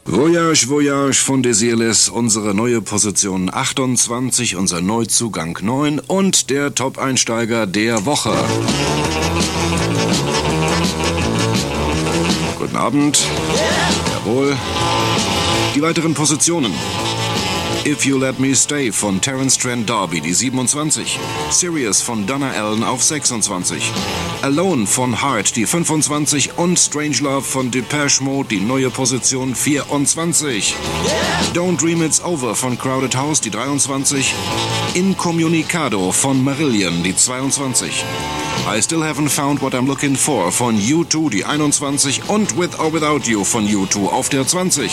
Voyage, Voyage von Desiirless, unsere neue Position 28, unser Neuzugang 9 und der Top-Einsteiger der Woche. Guten Abend. Jawohl. Die weiteren Positionen. If You Let Me Stay von Terence Trent D'Arby, die 27. Sirius von Donna Allen auf 26. Alone von Heart, die 25. Und Strangelove von Depeche Mode, die neue Position 24. Don't Dream It's Over von Crowded House, die 23. Incommunicado von Marillion, die 22. I Still Haven't Found What I'm Looking For von U2, die 21. Und With or Without You von U2 auf der 20.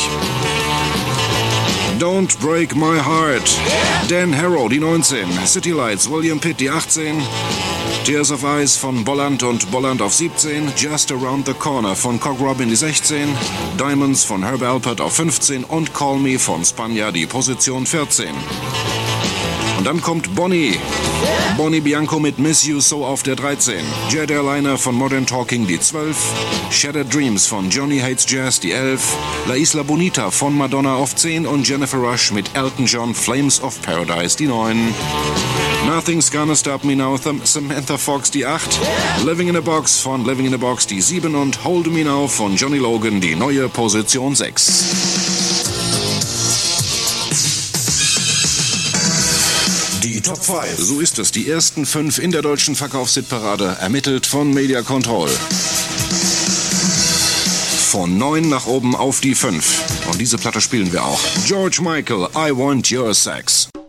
Don't Break My Heart, Dan Harrow, die 19. City Lights, William Pitt, die 18. Tears of Ice von Bolland und Bolland auf 17. Just Around the Corner von Cock Robin, die 16. Diamonds von Herb Alpert auf 15. Und Call Me von Spanja, die Position 14. Und dann kommt Bonnie Bianco mit Miss You So auf der 13. Jet Airliner von Modern Talking, die 12. Shattered Dreams von Johnny Hates Jazz, die 11. La Isla Bonita von Madonna auf 10 und Jennifer Rush mit Elton John, Flames of Paradise, die 9. Nothing's Gonna Stop Me Now, Samantha Fox, die 8. Living in a Box von Living in a Box, die 7 und Hold Me Now von Johnny Logan, die neue Position 6. Die Top 5. So ist es. Die ersten 5 in der deutschen Verkaufshitparade, ermittelt von Media Control. Von 9 nach oben auf die 5. Und diese Platte spielen wir auch. George Michael, I Want Your Sex.